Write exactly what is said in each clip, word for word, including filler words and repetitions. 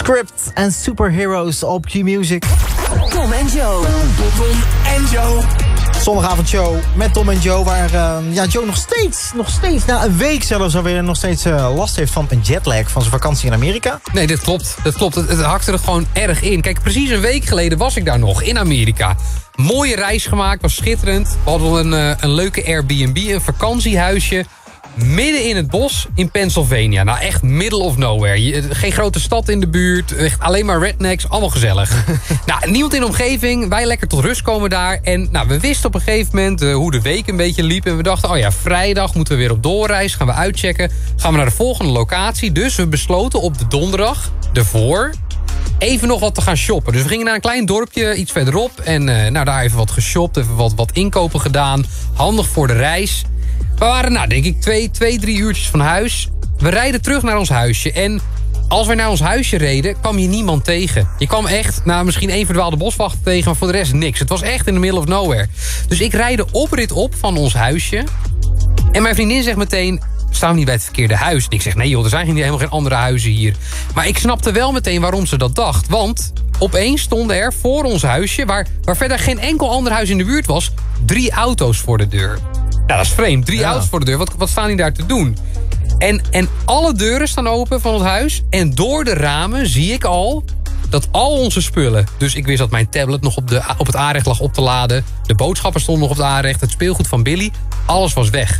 Script en Superheroes op Q-Music. Tom en Joe. Tom en Joe. Zondagavondshow met Tom en Joe, waar uh, ja, Joe nog steeds, nog steeds, na een week zelfs alweer, nog steeds uh, last heeft van een jetlag van zijn vakantie in Amerika. Nee, dit klopt. Dat klopt. Het, het hakte er gewoon erg in. Kijk, precies een week geleden was ik daar nog, in Amerika. Mooie reis gemaakt, was schitterend. We hadden een, uh, een leuke Airbnb, een vakantiehuisje. Midden in het bos in Pennsylvania. Nou, echt middle of nowhere. Je, geen grote stad in de buurt. Echt alleen maar rednecks. Allemaal gezellig. Nou, niemand in de omgeving. Wij lekker tot rust komen daar. En nou, we wisten op een gegeven moment uh, hoe de week een beetje liep. En we dachten, oh ja, vrijdag moeten we weer op doorreis. Gaan we uitchecken. Gaan we naar de volgende locatie. Dus we besloten op de donderdag ervoor even nog wat te gaan shoppen. Dus we gingen naar een klein dorpje iets verderop. En uh, nou, daar even wat geshopt. Even wat, wat inkopen gedaan. Handig voor de reis. We waren, nou, denk ik, twee, twee, drie uurtjes van huis. We rijden terug naar ons huisje. En als we naar ons huisje reden, kwam je niemand tegen. Je kwam echt, nou, misschien één verdwaalde boswachter tegen, maar voor de rest niks. Het was echt in the middle of nowhere. Dus ik rijd de oprit op van ons huisje. En mijn vriendin zegt meteen, staan we niet bij het verkeerde huis? En ik zeg, nee joh, er zijn helemaal geen andere huizen hier. Maar ik snapte wel meteen waarom ze dat dacht. Want opeens stonden er voor ons huisje, waar, waar verder geen enkel ander huis in de buurt was, drie auto's voor de deur. Nou, dat is vreemd. Drie ja. auto's voor de deur. Wat, wat staan die daar te doen? En, en alle deuren staan open van het huis. En door de ramen zie ik al dat al onze spullen... Dus ik wist dat mijn tablet nog op, de, op het aanrecht lag op te laden. De boodschappen stonden nog op het aanrecht. Het speelgoed van Billy. Alles was weg.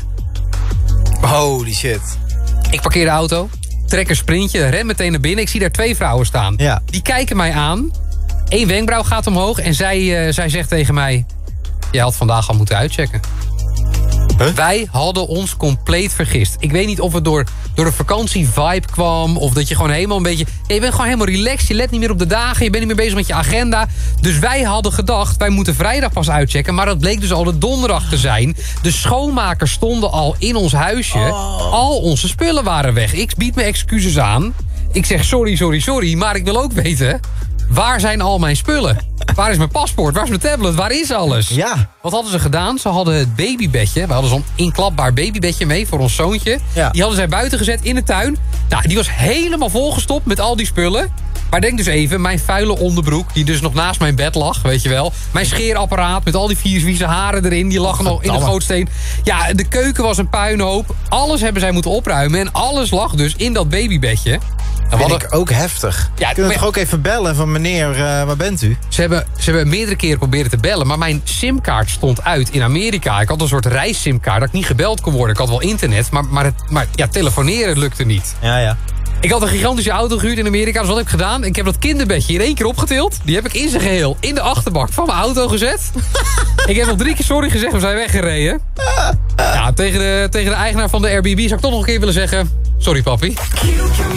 Holy shit. Ik parkeer de auto. Trek een sprintje. Ren meteen naar binnen. Ik zie daar twee vrouwen staan. Ja. Die kijken mij aan. Eén wenkbrauw gaat omhoog. En zij, uh, zij zegt tegen mij... Jij had vandaag al moeten uitchecken. Huh? Wij hadden ons compleet vergist. Ik weet niet of het door, door de vakantievibe kwam... of dat je gewoon helemaal een beetje... Ja, je bent gewoon helemaal relaxed, je let niet meer op de dagen... je bent niet meer bezig met je agenda. Dus wij hadden gedacht, wij moeten vrijdag pas uitchecken... maar dat bleek dus al de donderdag te zijn. De schoonmakers stonden al in ons huisje. Oh. Al onze spullen waren weg. Ik bied me excuses aan. Ik zeg sorry, sorry, sorry, maar ik wil ook weten... waar zijn al mijn spullen? Waar is mijn paspoort? Waar is mijn tablet? Waar is alles? Ja. Wat hadden ze gedaan? Ze hadden het babybedje. We hadden zo'n inklapbaar babybedje mee voor ons zoontje. Ja. Die hadden zij buiten gezet in de tuin. Nou, die was helemaal volgestopt met al die spullen. Maar denk dus even, mijn vuile onderbroek... die dus nog naast mijn bed lag, weet je wel. Mijn scheerapparaat met al die vier vieze haren erin... die lag nog in de gootsteen. Ja, de keuken was een puinhoop. Alles hebben zij moeten opruimen. En alles lag dus in dat babybedje. Dat vind ik ook heftig. Ja, Kunnen we toch ook even bellen van meneer, uh, waar bent u? Ze hebben, ze hebben meerdere keren proberen te bellen... maar mijn simkaart stond uit in Amerika. Ik had een soort reissimkaart dat ik niet gebeld kon worden. Ik had wel internet, maar, maar, het, maar ja, telefoneren lukte niet. Ja, ja. Ik had een gigantische auto gehuurd in Amerika, dus wat heb ik gedaan? Ik heb dat kinderbedje in één keer opgetild. Die heb ik in zijn geheel in de achterbak van mijn auto gezet. Ik heb nog drie keer sorry gezegd, we zijn weggereden. Ja, tegen de, tegen de eigenaar van de Airbnb zou ik toch nog een keer willen zeggen... Sorry, papi.